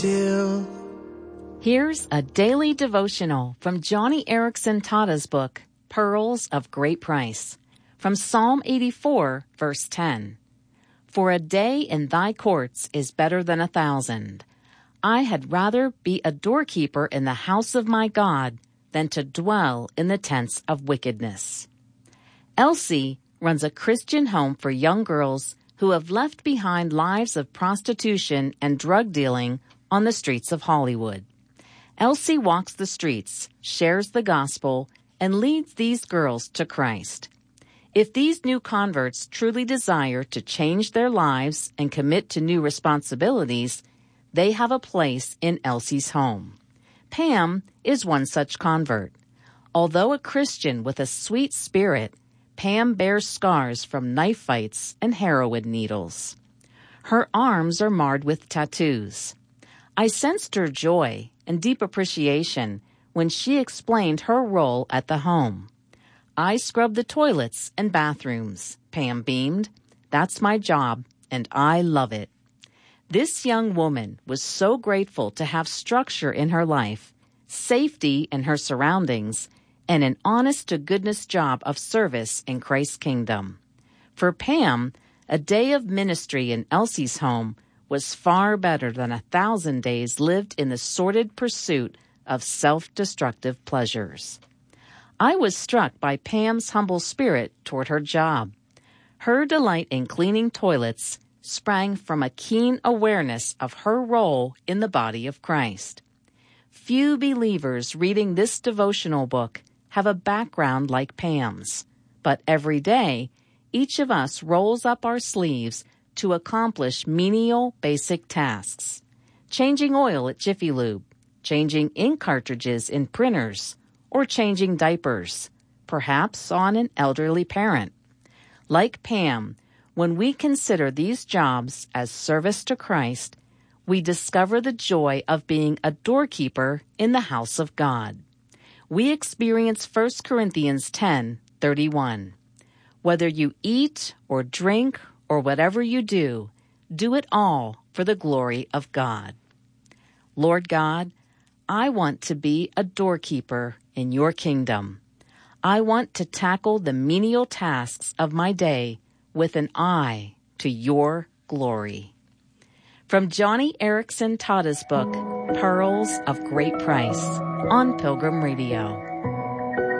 Here's a daily devotional from Joni Eareckson Tada's book, Pearls of Great Price, from Psalm 84, verse 10. For a day in thy courts is better than 1,000. I had rather be a doorkeeper in the house of my God than to dwell in the tents of wickedness. Elsie runs a Christian home for young girls who have left behind lives of prostitution and drug dealing on the streets of Hollywood. Elsie walks the streets, shares the gospel, and leads these girls to Christ. If these new converts truly desire to change their lives and commit to new responsibilities, they have a place in Elsie's home. Pam is one such convert. Although a Christian with a sweet spirit, Pam bears scars from knife fights and heroin needles. Her arms are marred with tattoos. I sensed her joy and deep appreciation when she explained her role at the home. I scrub the toilets and bathrooms, Pam beamed. That's my job, and I love it. This young woman was so grateful to have structure in her life, safety in her surroundings, and an honest-to-goodness job of service in Christ's kingdom. For Pam, a day of ministry in Elsie's home was far better than 1,000 days lived in the sordid pursuit of self-destructive pleasures. I was struck by Pam's humble spirit toward her job. Her delight in cleaning toilets sprang from a keen awareness of her role in the body of Christ. Few believers reading this devotional book have a background like Pam's, but every day, each of us rolls up our sleeves to accomplish menial basic tasks. Changing oil at Jiffy Lube, changing ink cartridges in printers, or changing diapers, perhaps on an elderly parent. Like Pam, when we consider these jobs as service to Christ, we discover the joy of being a doorkeeper in the house of God. We experience 1 Corinthians 10:31. Whether you eat or drink or whatever you do it all for the glory of God. Lord God, I want to be a doorkeeper in your kingdom. I want to tackle the menial tasks of my day with an eye to your glory. From Joni Eareckson Tada's book, Pearls of Great Price, on Pilgrim Radio.